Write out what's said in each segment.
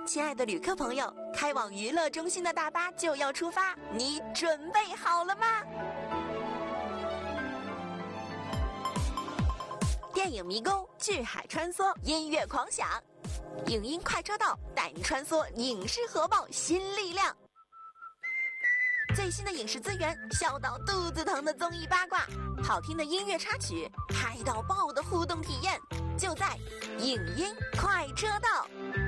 亲爱的旅客朋友，开往娱乐中心的大巴就要出发，你准备好了吗？电影迷宫，巨海穿梭，音乐狂想，影音快车道带你穿梭影视核爆新力量。最新的影视资源，笑到肚子疼的综艺八卦，好听的音乐插曲，嗨到爆的互动体验，就在影音快车道。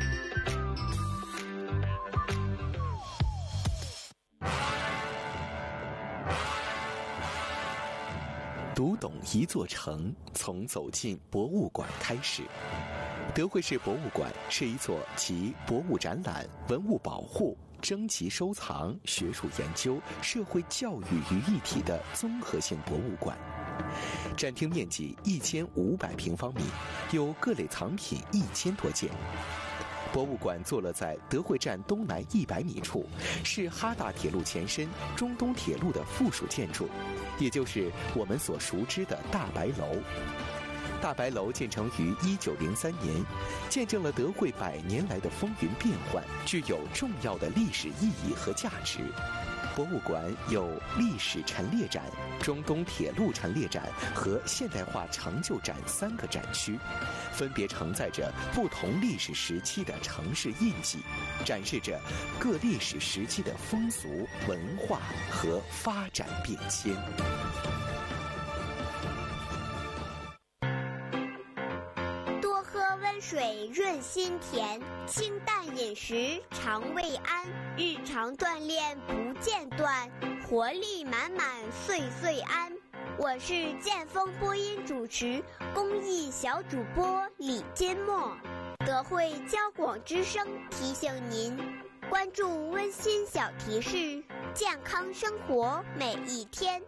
读懂一座城，从走进博物馆开始。德惠市博物馆是一座集博物展览、文物保护、征集收藏、学术研究、社会教育于一体的综合性博物馆。展厅面积1500平方米，有各类藏品1000多件。博物馆坐落在德惠站东南100米处，是哈大铁路前身中东铁路的附属建筑，也就是我们所熟知的大白楼。大白楼建成于1903年，见证了德惠100年来的风云变幻，具有重要的历史意义和价值。博物馆有历史陈列展、中东铁路陈列展和现代化成就展3个展区，分别承载着不同历史时期的城市印记，展示着各历史时期的风俗、文化和发展变迁。 多喝温水润心田，清淡饮食肠胃安，日常锻炼不间断，活力满满岁岁安。我是剑锋播音主持公益小主播李金墨。德惠交广之声提醒您，关注温馨小提示，健康生活每一天。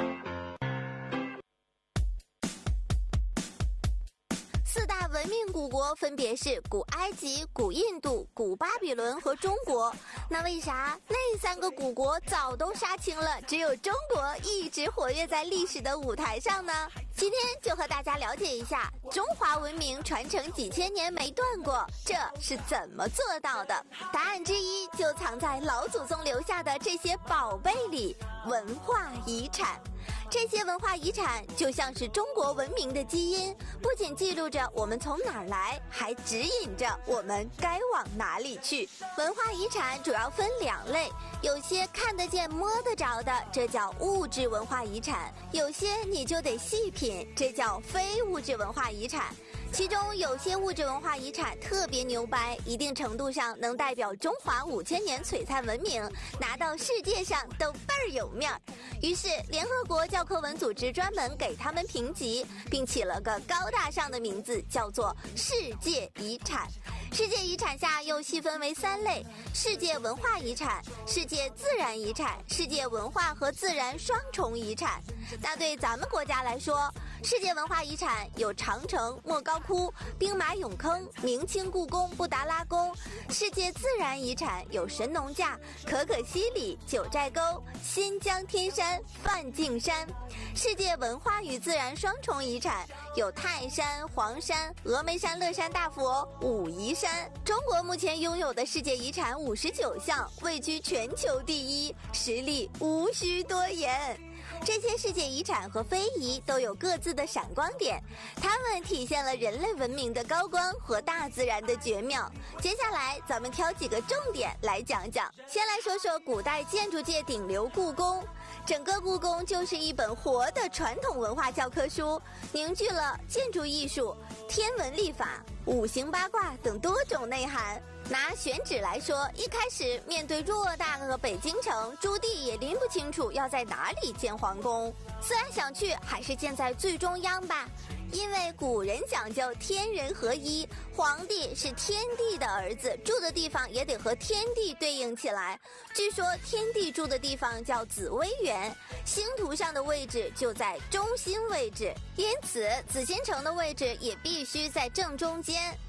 4大文明古国分别是古埃及、古印度、古巴比伦和中国。那为啥那3个古国早都杀青了，只有中国一直活跃在历史的舞台上呢？今天就和大家了解一下中华文明传承几千年没断过，这是怎么做到的？答案之一就藏在老祖宗留下的这些宝贝里——文化遗产。这些文化遗产就像是中国文明的基因，不仅记录着我们从哪儿来，还指引着我们该往哪里去。文化遗产主要分2类，有些看得见摸得着的，这叫物质文化遗产；有些你就得细品，这叫非物质文化遗产。其中有些物质文化遗产特别牛掰，一定程度上能代表中华5000年璀璨文明，拿到世界上都倍儿有面儿。于是联合国教科文组织专门给他们评级，并起了个高大上的名字，叫做世界遗产。世界遗产下又细分为3类：世界文化遗产、世界自然遗产、世界文化和自然双重遗产。那对咱们国家来说，世界文化遗产有长城、莫高窟、兵马俑坑、明清故宫、布达拉宫；世界自然遗产有神农架、可可西里、九寨沟、新疆天山、梵净山；世界文化与自然双重遗产有泰山、黄山、峨眉山乐山大佛、武夷山。中国目前拥有的世界遗产59项，位居全球第1，实力无需多言。这些世界遗产和非遗都有各自的闪光点，它们体现了人类文明的高光和大自然的绝妙。接下来咱们挑几个重点来讲讲。先来说说古代建筑界顶流故宫。整个故宫就是一本活的传统文化教科书，凝聚了建筑艺术、天文历法、五行八卦等多种内涵。拿选址来说，一开始面对偌大个北京城，朱棣也拎不清楚要在哪里建皇宫。思来想去，还是建在最中央吧。因为古人讲究天人合一，皇帝是天帝的儿子，住的地方也得和天地对应起来。据说天帝住的地方叫紫微园，星图上的位置就在中心位置，因此紫禁城的位置也必须在正中间。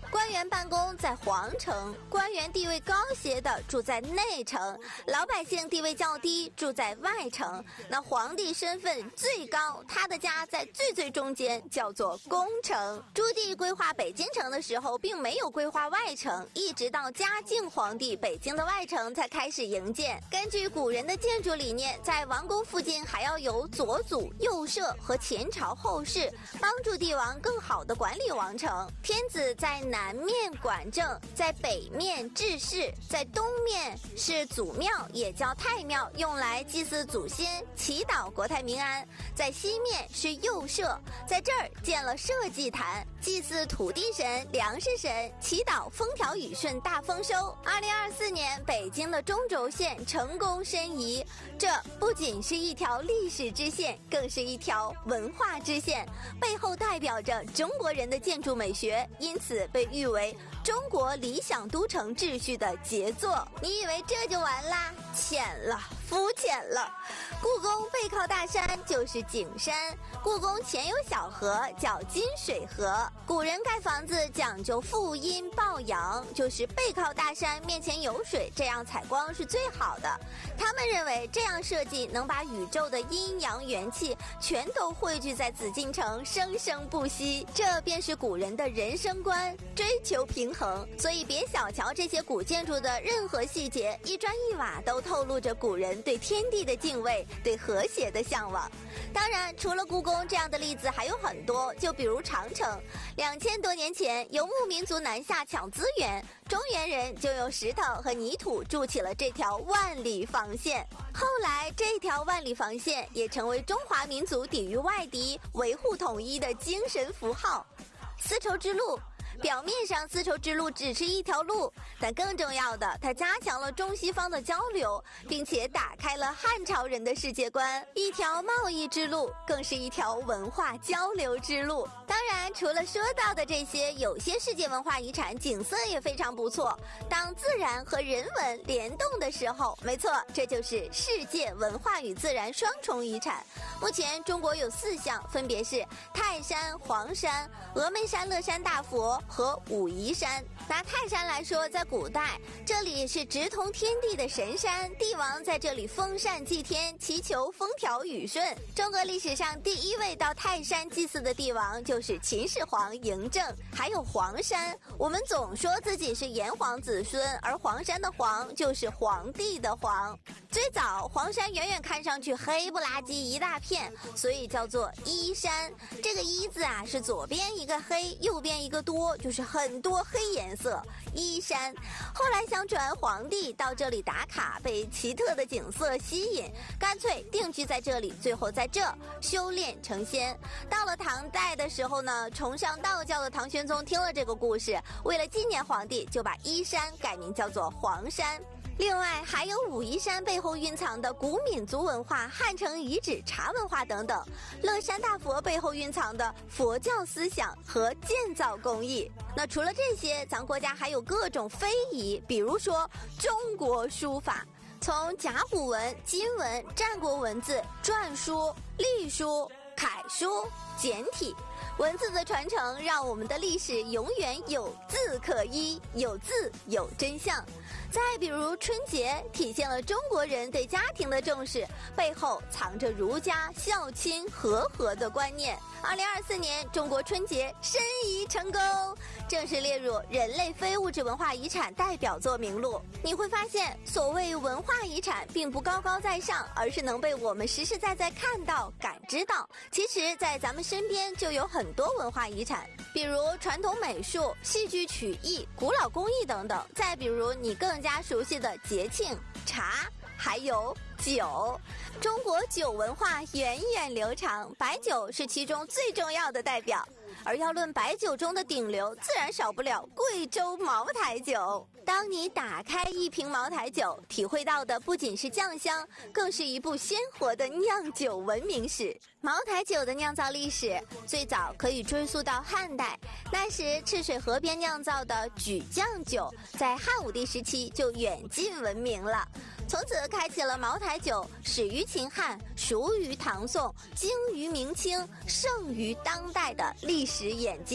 官员办公在皇城，官员地位高些的住在内城，老百姓地位较低住在外城。那皇帝身份最高，他的家在最中间，叫做宫城。朱棣规划北京城的时候，并没有规划外城，一直到嘉靖皇帝，北京的外城才开始营建。根据古人的建筑理念，在王宫附近还要有左祖、右舍和前朝后室，帮助帝王更好地管理王城。天子在南面管政，在北面治世，在东面是祖庙，也叫太庙，用来祭祀祖先，祈祷国泰民安。在西面是右舍，在这儿建了社稷坛，祭祀土地神、粮食神，祈祷风调雨顺、大丰收。2024年，北京的中轴线成功申遗，这不仅是一条历史支线，更是一条文化支线，背后代表着中国人的建筑美学，因此被誉为中国理想都城秩序的杰作。你以为这就完啦？浅了，肤浅了。故宫背靠大山就是景山，故宫前有小河叫金水河。古人盖房子讲究负阴抱阳，就是背靠大山，面前有水，这样采光是最好的。他们认为这样设计能把宇宙的阴阳元气全都汇聚在紫禁城，生生不息。这便是古人的人生观，追求平衡。所以别小瞧这些古建筑的任何细节，一砖一瓦都透露着古人对天地的敬畏，对和谐的向往。当然，除了故宫这样的例子还有很多，就比如长城。2000多年前，游牧民族南下抢资源，中原人就用石头和泥土筑起了这条万里防线。后来，这条万里防线也成为中华民族抵御外敌、维护统一的精神符号。丝绸之路。表面上丝绸之路只是一条路，但更重要的，它加强了中西方的交流，并且打开了汉朝人的世界观。一条贸易之路，更是一条文化交流之路。当然，除了说到的这些，有些世界文化遗产景色也非常不错。当自然和人文联动的时候，没错，这就是世界文化与自然双重遗产。目前中国有4项，分别是泰山、黄山、峨眉山乐山大佛和武夷山。拿泰山来说，在古代这里是直通天地的神山，帝王在这里封禅祭天，祈求风调雨顺。中国历史上第1位到泰山祭祀的帝王就是秦始皇嬴政。还有黄山，我们总说自己是炎黄子孙，而黄山的黄就是皇帝的黄。最早黄山远远看上去黑不拉几一大片，所以叫做依山。这个依字啊，是左边一个黑，右边一个多，就是很多黑颜色，依山。后来想转皇帝到这里打卡，被奇特的景色吸引，干脆定居在这里，最后在这修炼成仙。到了唐代的时候呢，崇尚道教的唐玄宗听了这个故事，为了纪念皇帝，就把依山改名叫做黄山。另外还有武夷山背后蕴藏的古闽族文化、汉城遗址、茶文化等等，乐山大佛背后蕴藏的佛教思想和建造工艺。那除了这些，咱国家还有各种非遗，比如说中国书法，从甲骨文、金文、战国文字、篆书、隶书、楷书、简体。文字的传承让我们的历史永远有字可依，有字有真相。再比如春节，体现了中国人对家庭的重视，背后藏着儒家孝亲和合的观念。2024年中国春节申遗成功，正式列入人类非物质文化遗产代表作名录。你会发现，所谓文化遗产并不高高在上，而是能被我们实实在在看到、感知到。其实在咱们身边就有很多文化遗产，比如传统美术、戏剧曲艺、古老工艺等等。再比如你更加熟悉的节庆、茶，还有酒。中国酒文化源远流长，白酒是其中最重要的代表。而要论白酒中的顶流，自然少不了贵州茅台酒。当你打开一瓶茅台酒，体会到的不仅是酱香，更是一部鲜活的酿酒文明史。茅台酒的酿造历史最早可以追溯到汉代，那时赤水河边酿造的举酱酒，在汉武帝时期就远近闻名了。从此开启了茅台酒始于秦汉、熟于唐宋、精于明清、盛于当代的历史演进。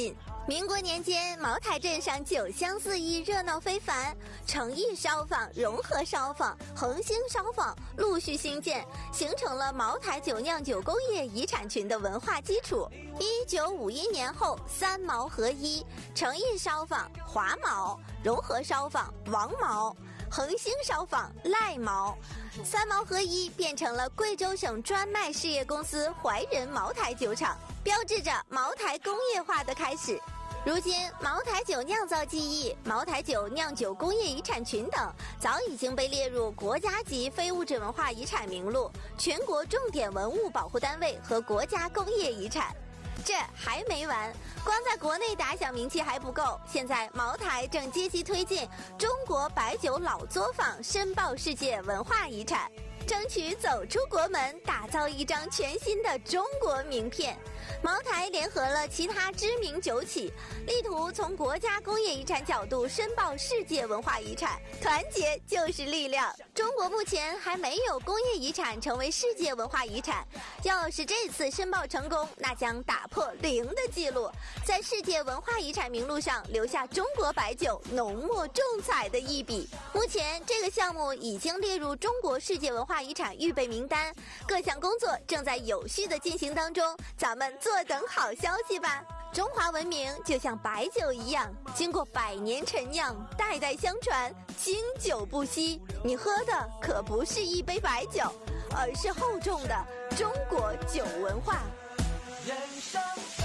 民国年间，茅台镇上酒香四溢，热闹非凡。诚意烧坊、融合烧坊、恒兴烧坊陆续兴建，形成了茅台酒酿酒工业遗产群的文化基础。1951年后，三茅合一，诚意烧坊、华茅，融合烧坊、王茅，恒兴烧坊、赖茅，三茅合一变成了贵州省专卖事业公司怀仁茅台酒厂，标志着茅台工业化的开始。如今，茅台酒酿造技艺、茅台酒酿酒工业遗产群等早已经被列入国家级非物质文化遗产名录、全国重点文物保护单位和国家工业遗产。这还没完，光在国内打响名气还不够，现在茅台正积极推进中国白酒老作坊申报世界文化遗产，争取走出国门，打造一张全新的中国名片。茅台联合了其他知名酒企，力图从国家工业遗产角度申报世界文化遗产。团结就是力量。中国目前还没有工业遗产成为世界文化遗产，要是这次申报成功，那将打破0的记录，在世界文化遗产名录上留下中国白酒浓墨重彩的一笔。目前这个项目已经列入中国世界文化遗产预备名单，各项工作正在有序的进行当中，咱们坐等好消息吧。中华文明就像白酒一样，经过100年陈酿，代代相传，经久不息。你喝的可不是一杯白酒，而是厚重的中国酒文化。 人生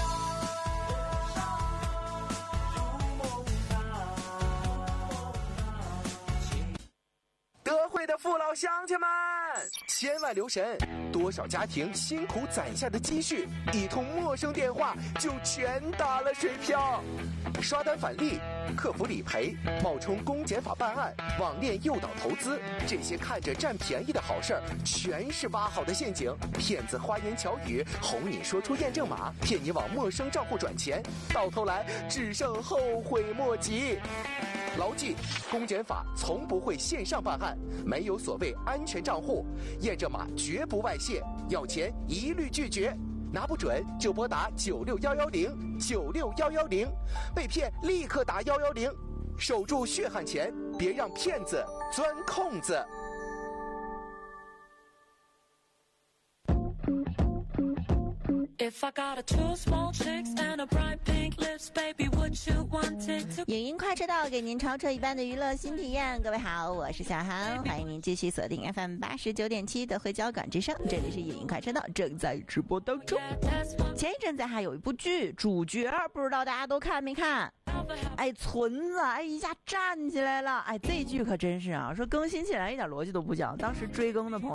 德惠的父老乡亲们，千万留神，多少家庭辛苦攒下的积蓄，一通陌生电话就全打了水漂。刷单返利、客服理赔、冒充公检法办案、网恋诱导投资，这些看着占便宜的好事儿，全是挖好的陷阱。骗子花言巧语哄你说出验证码，骗你往陌生账户转钱，到头来只剩后悔莫及。牢记，公检法从不会线上办案，没有所谓安全账户，验证码绝不外泄，要钱一律拒绝，拿不准就拨打96110，96110，被骗立刻打110，守住血汗钱，别让骗子钻空子。 影音快车道给您超车一般的娱乐新体验。各位好，我是小航，欢迎您继续锁定 FM 89.7的汇交港之声，这里是影音快车道，正在直播当中。前一阵子还有一部剧，主角不知道大家都看没看？哎，村子一下站起来了，哎，这剧可真是啊，说更新起来一点逻辑都不讲，当时追更的朋友